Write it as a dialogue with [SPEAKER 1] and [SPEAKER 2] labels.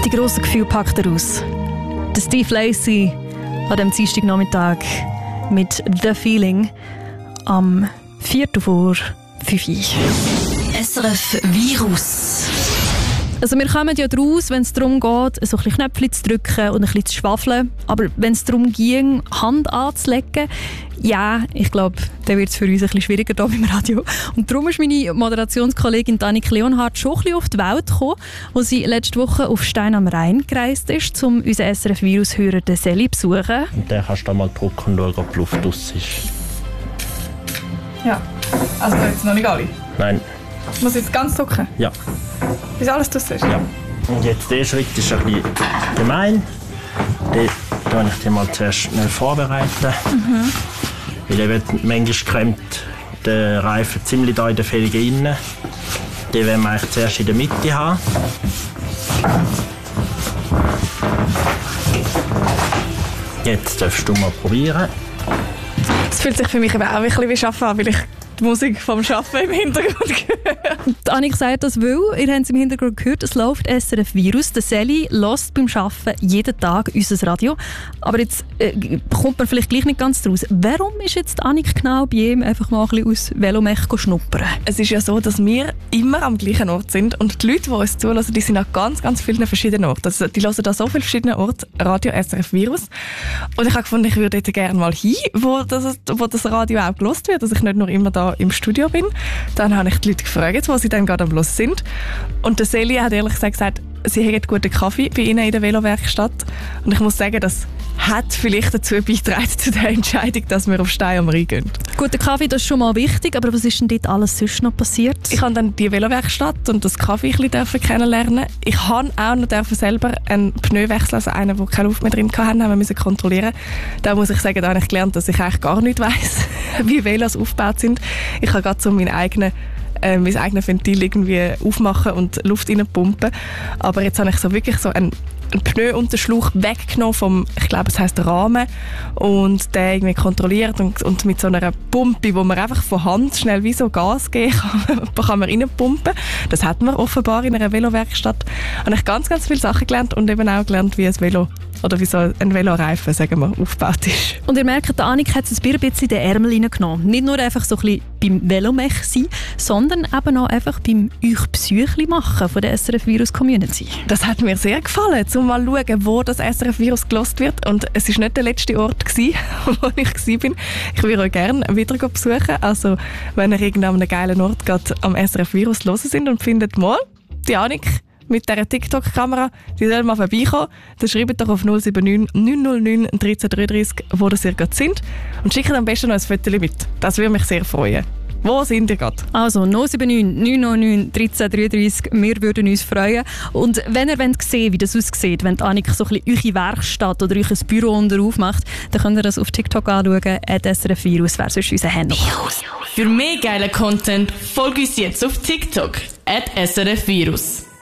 [SPEAKER 1] Die grossen Gefühle packt er aus. Der Steve Lacy an dem Dienstagnachmittag mit «The Feeling» am 4:05.
[SPEAKER 2] SRF Virus.
[SPEAKER 1] Also wir kommen ja draus, wenn es darum geht, so ein bisschen Knöpfchen zu drücken und ein bisschen zu schwafeln. Aber wenn es darum ging, Hand anzulegen, ja, ich glaube, dann wird es für uns ein bisschen schwieriger hier beim Radio. Und darum ist meine Moderationskollegin Annika Leonhardt schon ein bisschen auf die Welt gekommen, wo sie letzte Woche auf Stein am Rhein gereist ist, um unseren SRF-Virus-Hörer den Seli zu besuchen.
[SPEAKER 3] Und dann kannst du da mal drücken und schauen, ob die Luft aus ist.
[SPEAKER 4] Ja, also jetzt noch nicht alle?
[SPEAKER 3] Nein.
[SPEAKER 4] Muss ich jetzt ganz drücken?
[SPEAKER 3] Ja.
[SPEAKER 4] Bis alles draus ist?
[SPEAKER 3] Ja. Und jetzt der Schritt ist ein bisschen gemein. Den tue ich dir mal zuerst schnell vorbereiten. Weil eben manchmal klemmt der Reifen ziemlich da in der Felge rein. Den wollen wir eigentlich zuerst in der Mitte haben. Jetzt darfst du mal probieren.
[SPEAKER 4] Das fühlt sich für mich eben auch ein bisschen wie Arbeiten an, weil ich die Musik vom Arbeiten im Hintergrund höre.
[SPEAKER 1] Annika sagt das, weil, ihr habt es im Hintergrund gehört, es läuft SRF Virus. Der Seli hört beim Arbeiten jeden Tag unser Radio. Aber jetzt kommt man vielleicht gleich nicht ganz draus. Warum ist jetzt Annika genau bei ihm einfach mal ein bisschen aus Velomech schnuppern?
[SPEAKER 4] Es ist ja so, dass wir immer am gleichen Ort sind und die Leute, die uns zuhören, die sind an ganz, ganz vielen verschiedenen Orten. Also, die hören an so vielen verschiedenen Orten Radio SRF Virus. Und ich habe gefunden, ich würde dort gerne mal hin, wo das Radio auch gehört wird, dass ich nicht nur immer da im Studio bin. Dann habe ich die Leute gefragt, wo sie dann gerade am Schluss sind. Und der Seli hat ehrlich gesagt, sie haben guten Kaffee bei ihnen in der Velowerkstatt. Und ich muss sagen, das hat vielleicht dazu beigetragen, zu der Entscheidung, dass wir auf Stein am Rhein gehen.
[SPEAKER 1] Guter Kaffee, das ist schon mal wichtig, aber was ist denn dort alles sonst noch passiert?
[SPEAKER 4] Ich habe dann die Velowerkstatt und das Kaffee ein bisschen kennenlernen. Ich habe auch noch selber einen Pneu wechseln, also einen, der keine Luft mehr drin hatte, haben wir kontrollieren. Da muss ich sagen, da habe ich gelernt, dass ich eigentlich gar nicht weiss, wie Velos aufgebaut sind. Ich habe gerade so mein eigenes Ventil irgendwie aufmachen und Luft reinpumpen. Aber jetzt habe ich so wirklich so einen Pneuunterschlauch weggenommen vom, ich glaube, es heisst Rahmen, und den irgendwie kontrolliert und mit so einer Pumpe, wo man einfach von Hand schnell wie so Gas geben kann man reinpumpen. Das hat man offenbar in einer Velowerkstatt. Da habe ich ganz, ganz viele Sachen gelernt und eben auch gelernt, wie ein Velo oder wie so ein Veloreifen, sagen wir, aufgebaut ist.
[SPEAKER 1] Und ihr merkt, der Annika hat es ein bisschen in den Ärmel reingenommen. Nicht nur einfach so ein bisschen beim Velomech sein, sondern eben auch einfach beim euch Psychli machen von der SRF Virus Community.
[SPEAKER 4] Das hat mir sehr gefallen, um mal zu schauen, wo das SRF Virus gehört wird. Und es war nicht der letzte Ort, wo ich war. Ich würde euch gerne wieder besuchen. Also, wenn ihr irgendwo an einem geilen Ort gerade am SRF Virus hören sind und findet mal die Annika mit dieser TikTok-Kamera, die soll mal vorbeikommen. Dann schreibt doch auf 079 909 1333, wo ihr gerade sind, und schickt am besten noch ein Foto mit. Das würde mich sehr freuen. Wo sind ihr gerade?
[SPEAKER 1] Also 079 909 1333, wir würden uns freuen. Und wenn ihr sehen wollt, wie das aussieht, wenn Annika so ein bisschen eure Werkstatt oder euer Büro unter aufmacht, dann könnt ihr das auf TikTok anschauen. SRF Virus wäre sonst unser Handle.
[SPEAKER 2] Für mehr geilen Content folgt uns jetzt auf TikTok @SRF Virus.